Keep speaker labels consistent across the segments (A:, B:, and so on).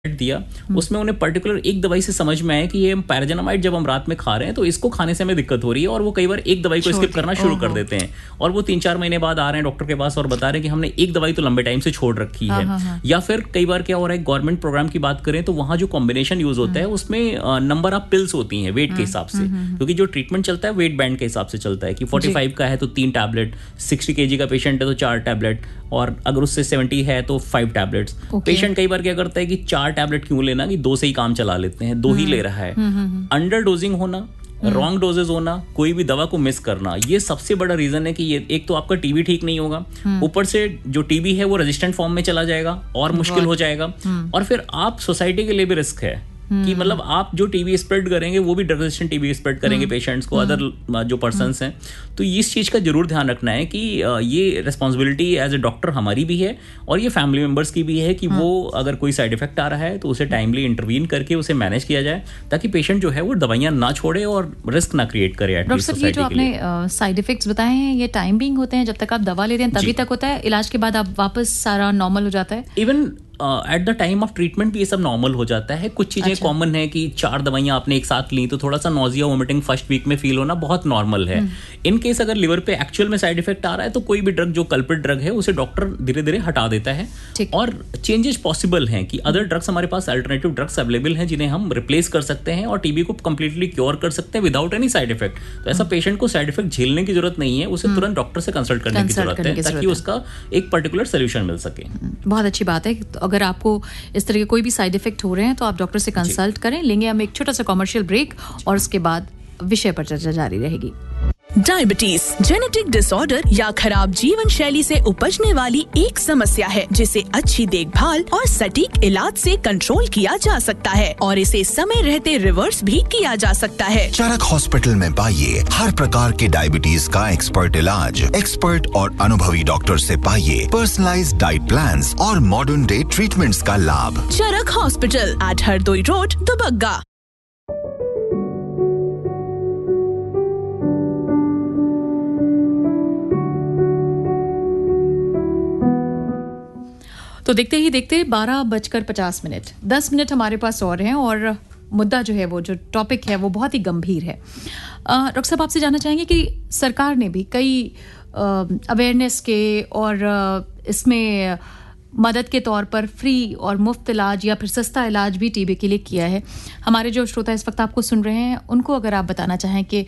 A: दिया, उसमें उन्हें पर्टिकुलर एक दवाई से समझ में आया कि ये पैराजेनामाइड जब हम रात में खा रहे हैं तो इसको खाने से हमें दिक्कत हो रही है, और वो कई बार एक दवाई को स्किप करना शुरू कर देते हैं, और वो 3-4 महीने बाद आ रहे हैं डॉक्टर के पास और बता रहे हैं कि हमने एक दवाई तो लंबे टाइम से छोड़ रखी है। या फिर कई बार क्या हो रहा है, गवर्नमेंट प्रोग्राम की बात करें तो वहाँ जो कॉम्बिनेशन यूज होता है उसमें नंबर ऑफ पिल्स होती हैं वेट के हिसाब से, क्योंकि जो ट्रीटमेंट चलता है वेट बैंड के हिसाब से चलता है कि 45 का है तो 3 टैबलेट, 60 kg का पेशेंट है तो 4 टैबलेट, और अगर उससे 70 है तो 5 टैबलेट्स। पेशेंट कई बार क्या करता है कि 4 टैबलेट क्यों लेना, कि 2 से ही काम चला लेते हैं, 2 ही ले रहा है। अंडर डोजिंग होना, रॉन्ग डोजेज होना, कोई भी दवा को मिस करना, ये सबसे बड़ा रीजन है कि ये एक तो आपका टीबी ठीक नहीं होगा, ऊपर से जो टीबी है वो रेजिस्टेंट फॉर्म में चला जाएगा और मुश्किल हो जाएगा, और फिर आप सोसाइटी के लिए भी रिस्क है कि मतलब आप जो टीबी स्प्रेड करेंगे वो भी रेजिस्टेंट टीबी स्प्रेड करेंगे पेशेंट्स को, अदर जो पर्सन्स हैं। तो इस चीज़ का जरूर ध्यान रखना है कि ये रिस्पॉन्सिबिलिटी एज ए डॉक्टर हमारी भी है और ये फैमिली मेंबर्स की भी है कि वो अगर कोई साइड इफेक्ट आ रहा है तो उसे टाइमली इंटरवीन करके उसे मैनेज किया जाए, ताकि पेशेंट जो है वो दवाइयाँ ना छोड़े और रिस्क ना क्रिएट करे।
B: डॉक्टर साहब, ये जो आपने साइड इफेक्ट्स बताए हैं ये टाइम बिंग होते हैं, जब तक आप दवा लेते हैं तभी तक होता है, इलाज के बाद आप वापस सारा नॉर्मल हो जाता है?
A: Even at the time of treatment भी ये सब नॉर्मल हो जाता है। कुछ चीजें कॉमन है कि 4 दवाइयां आपने एक साथ ली तो थोड़ा सा नोजिया वोमिटिंग फर्स्ट वीक में फील होना बहुत नॉर्मल है। इन केस अगर लिवर पे एक्चुअल में साइड इफेक्ट आ रहा है तो कोई भी ड्रग जो कल्प्रिट ड्रग है उसे डॉक्टर धीरे धीरे हटा देता है, और चेंजेस पॉसिबल हैं कि अदर ड्रग्स हमारे पास अल्टरनेटिव ड्रग्स अवेलेबल हैं जिन्हें हम रिप्लेस कर सकते हैं और टीबी को कंप्लीटली क्योर कर सकते हैं विदाउट एनी साइड इफेक्ट। तो ऐसा पेशेंट को साइड इफेक्ट झेलने की जरूरत नहीं है, उसे तुरंत डॉक्टर से कंसल्ट करने की जरूरत है ताकि उसका एक पर्टिकुलर सोल्यूशन मिल सके।
B: बहुत अच्छी बात है। अगर आपको इस तरह के कोई भी साइड इफेक्ट हो रहे हैं तो आप डॉक्टर से कंसल्ट करें। लेंगे हम एक छोटा सा कमर्शियल ब्रेक और उसके बाद विषय पर चर्चा जारी रहेगी।
C: डायबिटीज जेनेटिक डिसऑर्डर या खराब जीवन शैली से उपजने वाली एक समस्या है जिसे अच्छी देखभाल और सटीक इलाज से कंट्रोल किया जा सकता है, और इसे समय रहते रिवर्स भी किया जा सकता है।
D: चरक हॉस्पिटल में पाइए हर प्रकार के डायबिटीज का एक्सपर्ट इलाज, एक्सपर्ट और अनुभवी डॉक्टर से पाइए पर्सनलाइज्ड डाइट प्लान्स और मॉडर्न डे ट्रीटमेंट्स का लाभ।
C: चरक hospital eight Hardoi road, Dubagga.
B: तो देखते ही देखते 12:50, 10 मिनट हमारे पास और हैं, और मुद्दा जो है वो जो टॉपिक है वो बहुत ही गंभीर है। डॉक्टर साहब, आपसे जानना चाहेंगे कि सरकार ने भी कई अवेयरनेस के और इसमें मदद के तौर पर फ्री और मुफ्त इलाज या फिर सस्ता इलाज भी टीबी के लिए किया है। हमारे जो श्रोता इस वक्त आपको सुन रहे हैं उनको अगर आप बताना चाहें कि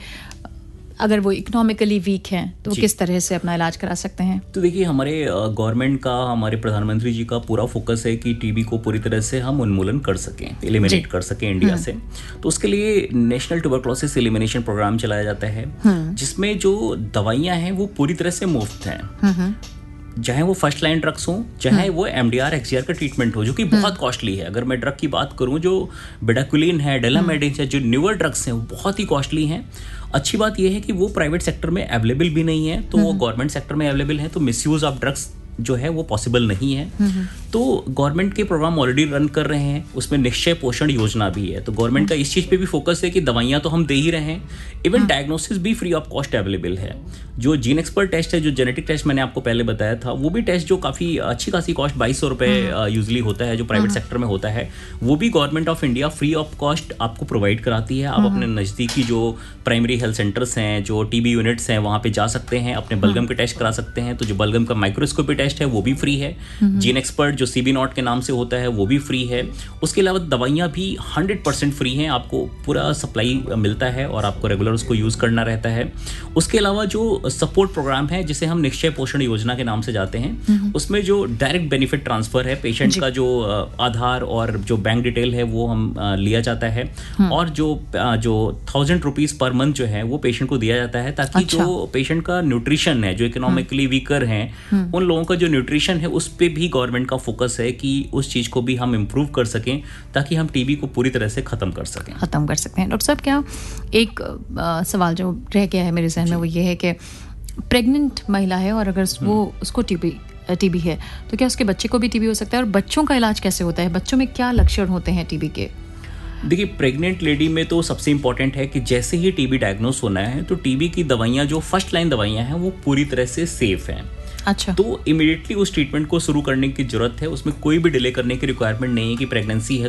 B: अगर वो इकोनॉमिकली वीक हैं तो वो किस तरह से अपना इलाज करा सकते हैं।
A: तो देखिए, हमारे गवर्नमेंट का, हमारे प्रधानमंत्री जी का पूरा फोकस है कि टीबी को पूरी तरह से हम उन्मूलन कर सकें, एलिमिनेट कर सकें इंडिया से। तो उसके लिए नेशनल ट्यूबरक्लोसिस एलिमिनेशन प्रोग्राम चलाया जाता है, जिसमें जो दवाइयाँ हैं वो पूरी तरह से मुफ्त हैं, चाहे वो फर्स्ट लाइन ड्रग्स हो, चाहे वो एमडीआर एक्सजीआर का ट्रीटमेंट हो, जो कि बहुत कॉस्टली है। अगर मैं ड्रग की बात करूं, जो बेडाक्विलिन है, डेलामेडिन है, जो न्यूअर ड्रग्स हैं वो बहुत ही कॉस्टली हैं। अच्छी बात यह है कि वो प्राइवेट सेक्टर में अवेलेबल भी नहीं है, तो वो गवर्नमेंट सेक्टर में अवेलेबल है, तो मिसयूज ऑफ ड्रग्स जो है वो पॉसिबल नहीं है। तो गवर्नमेंट के प्रोग्राम ऑलरेडी रन कर रहे हैं, उसमें निश्चय पोषण योजना भी है। तो गवर्नमेंट का इस चीज़ पे भी फोकस है कि दवाइयाँ तो हम दे ही रहे हैं, इवन डायग्नोसिस भी फ्री ऑफ कॉस्ट अवेलेबल है। जो जीन एक्सपर्ट टेस्ट है, जो जेनेटिक टेस्ट मैंने आपको पहले बताया था, वो भी टेस्ट जो काफ़ी अच्छी खासी कॉस्ट 2200 रुपये यूजली होता है, जो प्राइवेट सेक्टर में होता है, वो भी government of India free of cost आपको प्रोवाइड कराती है। आप अपने नज़दीकी जो प्राइमरी हेल्थ सेंटर्स हैं, जो टीबी यूनिट्स हैं, वहाँ पे जा सकते हैं, अपने बलगम के टेस्ट करा सकते हैं। तो जो बलगम का माइक्रोस्कोपी टेस्ट है वो भी फ्री है, जीन एक्सपर्ट जो CB नॉट के नाम से होता है वो भी फ्री है। उसके अलावा दवाइयाँ भी 100% फ्री हैं, आपको पूरा सप्लाई मिलता है और आपको रेगुलर उसको यूज़ करना रहता है। उसके अलावा जो सपोर्ट प्रोग्राम है, जिसे हम निश्चय पोषण योजना के नाम से जाते हैं, उसमें जो डायरेक्ट बेनिफिट ट्रांसफर है, पेशेंट का जो आधार और जो बैंक डिटेल है वो हम लिया जाता है, और जो 1000 रुपीज़ पर मंथ जो है वो पेशेंट को दिया जाता है, ताकि जो पेशेंट का न्यूट्रिशन है, जो इकोनॉमिकली वीकर हैं, उन लोगों का जो न्यूट्रिशन है उस पे भी गवर्नमेंट का फोकस है कि उस चीज़ को भी हम इम्प्रूव कर सकें, ताकि हम टीबी को पूरी तरह से ख़त्म कर सकें।
B: डॉक्टर साहब, क्या एक सवाल जो रह गया है मेरे जहन में वो ये है कि प्रेग्नेंट महिला है और अगर वो उसको टीबी है तो क्या उसके बच्चे को भी टीबी हो सकता है, और बच्चों का इलाज कैसे होता है, बच्चों में क्या लक्षण होते हैं टीबी के?
A: देखिए, प्रेग्नेंट लेडी में तो सबसे इंपॉर्टेंट है कि जैसे ही टीबी डायग्नोस होना है तो टीबी की दवाइयाँ, जो फर्स्ट लाइन दवाइयाँ हैं, वो पूरी तरह से सेफ हैं।
B: अच्छा,
A: तो इमीडिएटली उस ट्रीटमेंट को शुरू करने की जरूरत है, उसमें कोई भी डिले करने की रिक्वायरमेंट नहीं है कि प्रेगनेंसी है